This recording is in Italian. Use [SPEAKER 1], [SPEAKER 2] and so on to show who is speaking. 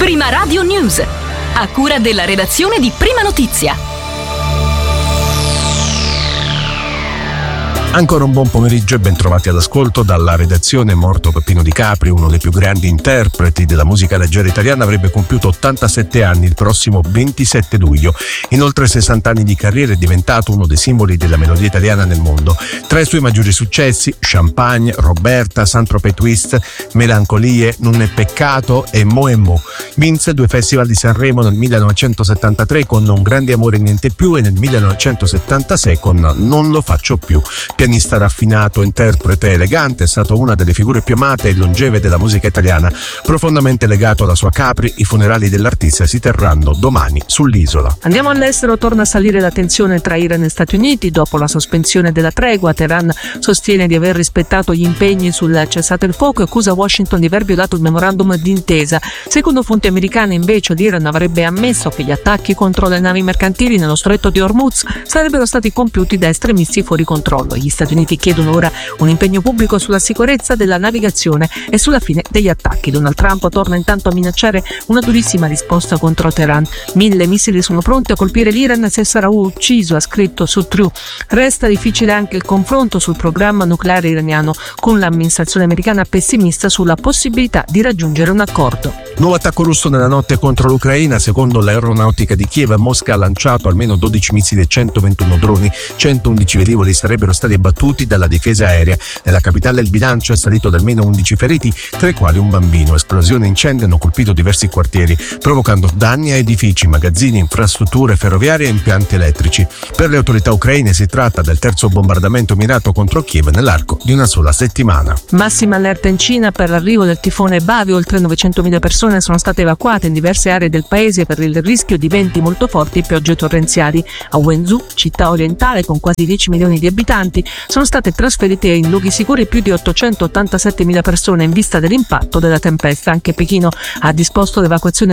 [SPEAKER 1] Prima Radio News, a cura della redazione di Prima Notizia.
[SPEAKER 2] Ancora un buon pomeriggio e ben trovati all'ascolto. Dalla redazione: morto Peppino Di Capri, uno dei più grandi interpreti della musica leggera italiana, avrebbe compiuto 87 anni il prossimo 27 luglio. In oltre 60 anni di carriera è diventato uno dei simboli della melodia italiana nel mondo. Tra i suoi maggiori successi: Champagne, Roberta, Saint-Tropez Twist, Melancolie, Non è peccato e Mo e Mo. Vinse 2 festival di Sanremo nel 1973 con Un grande amore niente più e nel 1976 con Non lo faccio più. Pianista raffinato, interprete elegante, è stato una delle figure più amate e longeve della musica italiana. Profondamente legato alla sua Capri, i funerali dell'artista si terranno domani sull'isola.
[SPEAKER 3] Andiamo all'estero. Torna a salire la tensione tra Iran e Stati Uniti dopo la sospensione della tregua. Teheran sostiene di aver rispettato gli impegni sul cessate il fuoco e accusa Washington di aver violato il memorandum d'intesa. Secondo fonti americane, invece, l'Iran avrebbe ammesso che gli attacchi contro le navi mercantili nello stretto di Hormuz sarebbero stati compiuti da estremisti fuori controllo. Gli Stati Uniti chiedono ora un impegno pubblico sulla sicurezza della navigazione e sulla fine degli attacchi. Donald Trump torna intanto a minacciare una durissima risposta contro Teheran. 1000 missili sono pronti a colpire l'Iran se sarà ucciso, ha scritto su True. Resta difficile anche il confronto sul programma nucleare iraniano, con l'amministrazione americana pessimista sulla possibilità di raggiungere un accordo.
[SPEAKER 2] Nuovo attacco russo nella notte contro l'Ucraina. Secondo l'aeronautica di Kiev, Mosca ha lanciato almeno 12 missili e 121 droni. 111 velivoli sarebbero stati abbattuti dalla difesa aerea. Nella capitale il bilancio è salito da almeno 11 feriti, tra i quali un bambino. Esplosioni e incendi hanno colpito diversi quartieri, provocando danni a edifici, magazzini, infrastrutture ferroviarie e impianti elettrici. Per le autorità ucraine si tratta del terzo bombardamento mirato contro Kiev nell'arco di una sola settimana.
[SPEAKER 3] Massima allerta in Cina per l'arrivo del tifone Bavi. Oltre 900.000 persone sono state evacuate in diverse aree del paese per il rischio di venti molto forti e piogge torrenziali. A Wenzhou, città orientale con quasi 10 milioni di abitanti, sono state trasferite in luoghi sicuri più di 887.000 persone in vista dell'impatto della tempesta. Anche Pechino ha disposto l'evacuazione